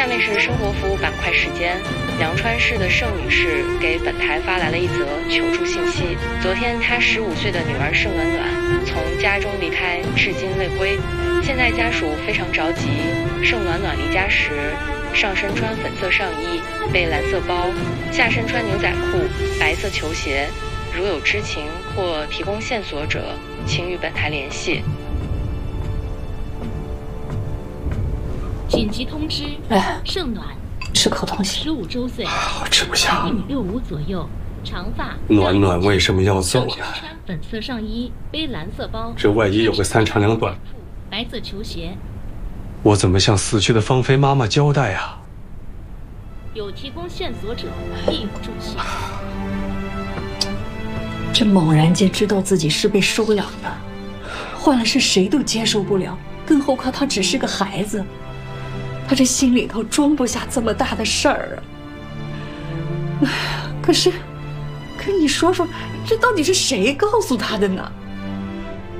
面是生活服务板块时间。凉川市的盛女士给本台发来了一则求助信息。昨天，她15岁的女儿盛暖暖从家中离开，至今未归。现在家属非常着急。盛暖暖离家时，上身穿粉色上衣，背蓝色包，下身穿牛仔裤、白色球鞋。如有知情或提供线索者，请与本台联系。 紧急通知！盛暖， 吃口东西。 15周岁， 我吃不下。 1.65米左右，长发。 暖暖为什么要走呢？ 穿粉色上衣，背蓝色包。 这外衣有个3长2短， 白色球鞋。 我怎么向死去的芳菲妈妈交代啊？ 有提供线索者，义务重信。 这猛然间知道自己是被收养的，换了是谁都接受不了，更何况他只是个孩子。他这心里头装不下这么大的事儿啊！可你说说，这到底是谁告诉他的呢？